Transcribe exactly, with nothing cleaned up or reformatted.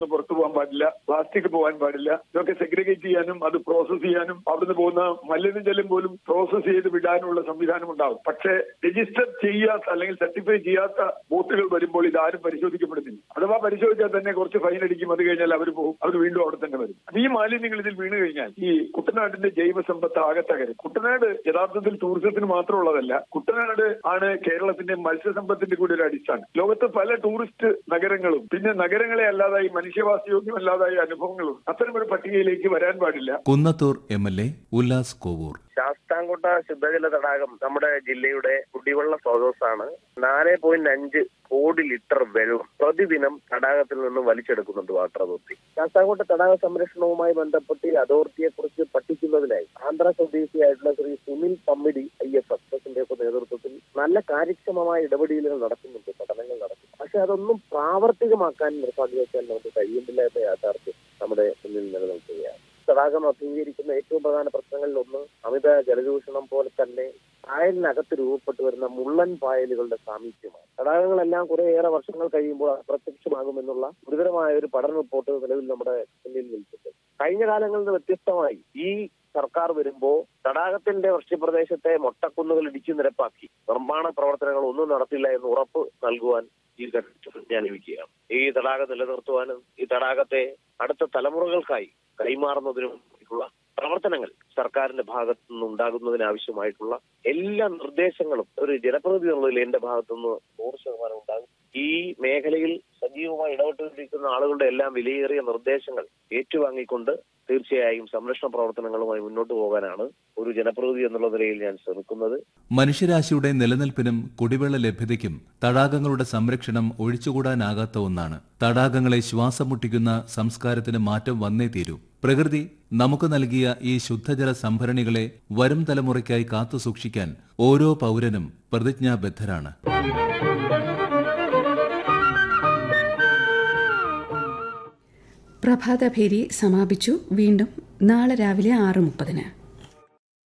പുറത്തു പോകാൻ പാടില്ല, പ്ലാസ്റ്റിക് പോകാൻ പാടില്ല. ഇതൊക്കെ സെഗ്രിഗേറ്റ് ചെയ്യാനും അത് പ്രോസസ് ചെയ്യാനും അവിടുന്ന് പോകുന്ന മലിനജലം പോലും പ്രോസസ് ചെയ്ത് വിടാനുള്ള സംവിധാനം ഉണ്ടാവും. പക്ഷേ രജിസ്റ്റർ ചെയ്യാത്ത അല്ലെങ്കിൽ സർട്ടിഫൈ ചെയ്യാത്ത ബോട്ടുകൾ വരുമ്പോൾ ഇതാരും പരിശോധിക്കപ്പെടുന്നില്ല. അഥവാ പരിശോധിച്ചാൽ തന്നെ കുറച്ച് ഫൈൻ അടിക്കും. അത് കഴിഞ്ഞാൽ അവർ പോകും, അവർ വീണ്ടും അവിടെ തന്നെ വരും. ഈ മാലിന്യങ്ങൾ ഇതിൽ വീണ് കഴിഞ്ഞാൽ ഈ കുട്ടനാടിന്റെ ജൈവസമ്പത്ത് ആകെ തകരും. കുട്ടനാട് യഥാർത്ഥത്തിൽ ടൂറിസത്തിന് മാത്രമുള്ളതല്ല. കുട്ടനാട് ആണ് കേരളത്തിന്റെ മത്സ്യസമ്പത്തിന്റെ കൂടി ഒരു അടിസ്ഥാനം. ലോകത്ത് പല ടൂറിസ്റ്റ് നഗരങ്ങളും പിന്നെ നഗരങ്ങളെ അല്ലാതായി മനുഷ്യവാസയോഗ്യമല്ലാതായ അനുഭവങ്ങളും അത്തരമൊരു പട്ടികയിലേക്ക് വരാൻ പാടില്ല. Kunnathur M L A Ullas Kovoor. Sasthamkotta ശുദ്ധജല തടാകം നമ്മുടെ ജില്ലയുടെ കുടിവെള്ള സ്രോതസ്സാണ്. നാല് പോയിന്റ് അഞ്ച് കോടി ലിറ്റർ വെള്ളം പ്രതിദിനം തടാകത്തിൽ നിന്ന് വലിച്ചെടുക്കുന്നുണ്ട് വാട്ടർ അതോറിറ്റി. ശാസ്താംകോട്ട തടാക സംരക്ഷണവുമായി ബന്ധപ്പെട്ട് അതോറിറ്റിയെ കുറിച്ച് പഠിക്കുന്നതിനായി ആന്ധ്ര സ്വദേശിയായിട്ടുള്ള ശ്രീ സുനിൽ പമ്മിടി ഐ എഫ് എസിന്റെ ഒക്കെ നേതൃത്വത്തിൽ നല്ല കാര്യക്ഷമമായ ഇടപെടലുകൾ നടക്കുന്നുണ്ട്, പഠനങ്ങൾ നടക്കും. പക്ഷെ അതൊന്നും പ്രാവർത്തികമാക്കാൻ നിർഭാഗ്യവശാൽ നമുക്ക് കഴിയുന്നില്ല എന്ന യാഥാർത്ഥ്യം നമ്മുടെ മുന്നിൽ നിലനിൽക്കുകയാണ്. തടാകം അഭിമുഖീകരിക്കുന്ന ഏറ്റവും പ്രധാന പ്രശ്നങ്ങളിൽ ഒന്ന് അമിത ജലചൂഷണം പോലെ തന്നെ കായലിനകത്ത് രൂപപ്പെട്ടു വരുന്ന മുള്ളൻ പായലുകളുടെ സാമീപ്യമാണ്. തടാകങ്ങളെല്ലാം കുറേയേറെ വർഷങ്ങൾ കഴിയുമ്പോൾ അപ്രത്യക്ഷമാകുമെന്നുള്ള ഗുരുതരമായ ഒരു പഠന റിപ്പോർട്ട് നിലവിൽ നമ്മുടെ മുന്നിൽ നിൽക്കുന്നുണ്ട്. കഴിഞ്ഞ കാലങ്ങളിൽ നിന്ന് വ്യത്യസ്തമായി ഈ സർക്കാർ വരുമ്പോൾ തടാകത്തിന്റെ വൃഷ്ടിപ്രദേശത്തെ മൊട്ടക്കുന്നുകൾ ഇടിച്ചു നിരപ്പാക്കി നിർമ്മാണ പ്രവർത്തനങ്ങൾ ഒന്നും നടത്തില്ല എന്ന് ഉറപ്പ് നൽകുവാൻ ഈ ഘട്ടത്തിൽ ഞാൻ ലഭിക്കുകയാണ്. ഈ തടാകം നിലനിർത്തുവാനും ഈ തടാകത്തെ അടുത്ത തലമുറകൾക്കായി കൈമാറുന്നതിനും ഉള്ള പ്രവർത്തനങ്ങൾ സർക്കാരിന്റെ ഭാഗത്തു നിന്ന് ഉണ്ടാകുന്നതിനാവശ്യമായിട്ടുള്ള എല്ലാ നിർദ്ദേശങ്ങളും ഒരു ജനപ്രതിനിധി എന്നുള്ളതിൽ എന്റെ ഭാഗത്തുനിന്ന് നൂറ് ശതമാനം ഉണ്ടാകും. ഈ മേഖലയിൽ സജീവമായി ഇടപെട്ടിരിക്കുന്ന ആളുകളുടെ എല്ലാം വിലയേറിയ നിർദ്ദേശങ്ങൾ ഏറ്റുവാങ്ങിക്കൊണ്ട് തീർച്ചയായും സംരക്ഷണ പ്രവർത്തനങ്ങളുമായി മുന്നോട്ട് പോകാനാണ് ഒരു ജനപ്രതിനിധി എന്നുള്ള നിലയിൽ ഞാൻ ശ്രമിക്കുന്നത്. മനുഷ്യരാശിയുടെ നിലനിൽപ്പിനും കുടിവെള്ള ലഭ്യതയ്ക്കും തടാകങ്ങളുടെ സംരക്ഷണം ഒഴിച്ചുകൂടാനാകാത്ത ഒന്നാണ്. തടാകങ്ങളെ ശ്വാസം മുട്ടിക്കുന്ന സംസ്കാരത്തിന് മാറ്റം വന്നേ തീരൂ. പ്രകൃതി നമുക്ക് നൽകിയ ഈ ശുദ്ധജല സംഭരണികളെ വരും തലമുറയ്ക്കായി കാത്തുസൂക്ഷിക്കാൻ ഓരോ പൗരനും പ്രതിജ്ഞാബദ്ധരാണ്. പ്രഭാതഭേരി സമാപിച്ചു. വീണ്ടും നാളെ രാവിലെ ആറ് മുപ്പതിന്.